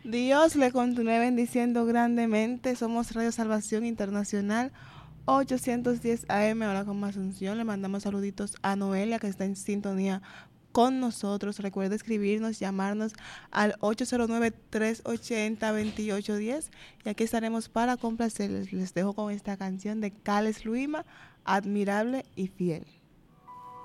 Dios le continúe bendiciendo grandemente. Somos Radio Salvación Internacional 810 AM, ahora con más Asunción. Le mandamos saluditos a Noelia, que está en sintonía con nosotros. Recuerde escribirnos, llamarnos al 809-380-2810 y aquí estaremos para complacerles. Les dejo con esta canción de Cales Luima, Admirable y Fiel.